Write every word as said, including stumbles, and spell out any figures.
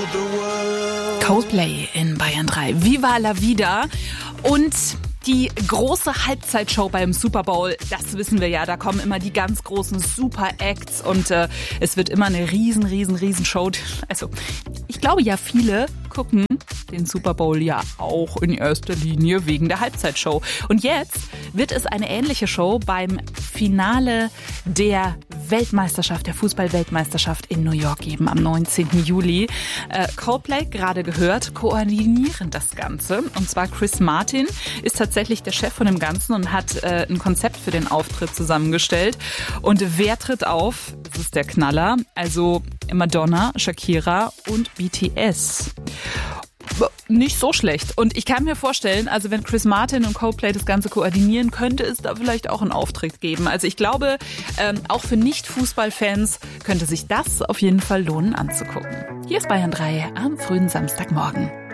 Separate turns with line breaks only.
Coldplay in Bayern drei. Viva la Vida. Und die große Halbzeitshow beim Super Bowl, das wissen wir ja, da kommen immer die ganz großen Super-Acts und äh, es wird immer eine riesen, riesen, riesen Show. Also ich glaube ja, viele gucken den Super Bowl ja auch in erster Linie wegen der Halbzeitshow. Und jetzt wird es eine ähnliche Show beim Finale der Weltmeisterschaft, der Fußball-Weltmeisterschaft in New York geben am neunzehnten Juli. Äh, Coldplay, gerade gehört, koordinieren das Ganze. Und zwar Chris Martin ist tatsächlich der Chef von dem Ganzen und hat äh, ein Konzept für den Auftritt zusammengestellt. Und wer tritt auf? Das ist der Knaller. Also Madonna, Shakira und B T S. Nicht so schlecht. Und ich kann mir vorstellen, also wenn Chris Martin und Coldplay das Ganze koordinieren, könnte es da vielleicht auch einen Auftritt geben. Also ich glaube, ähm, auch für Nicht-Fußballfans könnte sich das auf jeden Fall lohnen anzugucken. Hier ist Bayern drei am frühen Samstagmorgen.